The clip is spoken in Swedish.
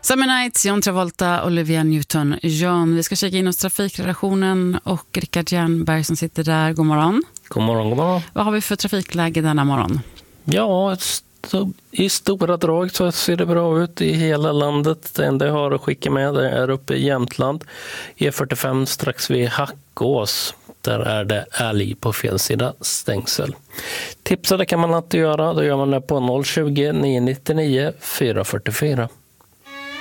Summer Nights, John Travolta, Olivia Newton-John. Vi ska kika in hos trafikredaktionen och Rickard Jernberg som sitter där. God morgon. God morgon, god morgon. Vad har vi för trafikläge denna morgon? Ja, i stora drag så ser det bra ut i hela landet. Det enda jag har att skicka med det är uppe i Jämtland. E45 strax vid Hackås. Där är det älg på fel sida stängsel. Tipsa det kan man alltid göra. Då gör man det på 020 999 444.